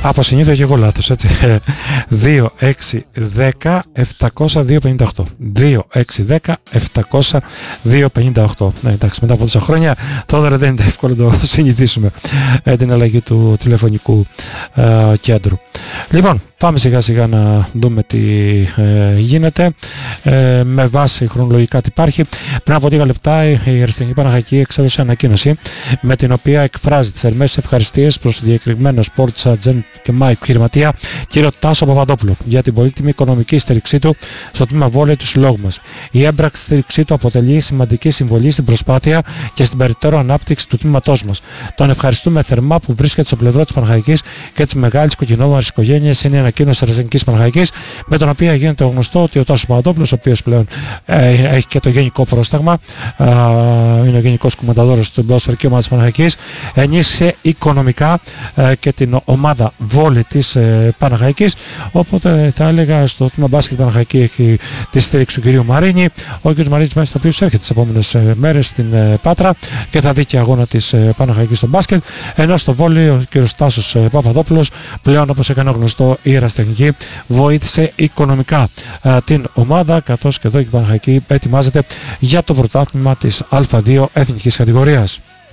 Από συνήθω και εγώ λάθος, έτσι. 2, 6, 10, 700, 258. 2, 6, 10, 700, 258. Ναι, εντάξει, μετά από τόσα χρόνια τώρα δεν είναι εύκολο να το συνηθίσουμε την αλλαγή του τηλεφωνικού κέντρου. Λοιπόν, πάμε σιγά σιγά να δούμε τι γίνεται με βάση χρονολογικά τι υπάρχει. Πριν από λίγα λεπτά η Αριστεχνική Παναχαϊκή εξέδωσε ανακοίνωση με την οποία εκφράζει τις θερμές ευχαριστίες προς το διακεκριμένο Sports Agent και MY επιχειρηματία κύριο Τάσο Παπαδόπουλο για την πολύτιμη οικονομική στήριξή του στο τμήμα βόλεϊ του συλλόγου μας. Η έμπρακτη στήριξή του αποτελεί σημαντική συμβολή στην προσπάθεια και στην περαιτέρω ανάπτυξη του τμήματός μας. Τον ευχαριστούμε θερμά που βρίσκεται στο πλευρό της Παναχαϊκής και της μεγάλης κοκκινόμαυρης οικογένειας. Είναι η ανακοίνωση της Αριστεχνικής Παναχαϊκής, με τον οποίο γίνεται γνωστό ότι ο Τάσος Παπαδόπουλος, ο οποίος πλέον έχει και το γενικό πρόσταγμα, είναι ο γενικός κουμανταδόρος του ποδοσφαιρική ομάδα της Παναχαϊκής, ενίσχυσε οικονομικά και την ομάδα βόλεϊ της Παναχαϊκής. Οπότε θα έλεγα στο τμήμα μπάσκετ Παναχαϊκή έχει τη στήριξη του κυρίου Μαρίνη. Ο κ. Μαρίνης, ο οποίος έρχεται τις επόμενες μέρες στην Πάτρα και θα δει και αγώνα της Παναχαϊκής στο μπάσκετ. Ενώ στο βόλεϊ ο κ. Τάσος Παπαδόπουλος, πλέον όπως έκανε γνωστό η Αριστεχνική, βοήθησε οικονομικά την ομάδα, καθώς και εδώ η Παναχαϊκή ετοιμάζεται για το πρωτάθλημα της Α2 εθνικής κατηγορίας.